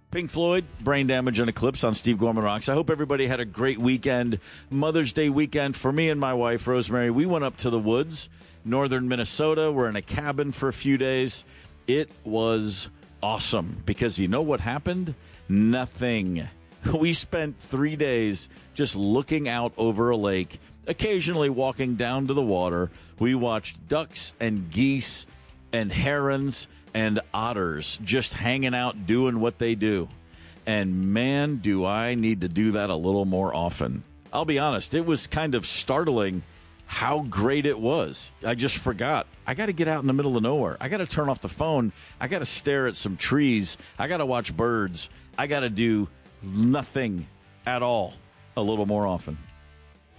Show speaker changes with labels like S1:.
S1: Pink Floyd, Brain Damage and Eclipse on Steve Gorman Rocks. I hope everybody had a great weekend, Mother's Day weekend. For me and my wife, Rosemary, we went up to the woods, northern Minnesota. We're in a cabin for a few days. It was awesome because you know what happened? Nothing. We spent 3 days just looking out over a lake, occasionally walking down to the water. We watched ducks and geese and herons and otters just hanging out doing what they do. And man, do I need to do that a little more often. I'll be honest, it was kind of startling how great it was. I just forgot. I got to get out in the middle of nowhere. I got to turn off the phone. I got to stare at some trees. I got to watch birds. I got to do nothing at all a little more often.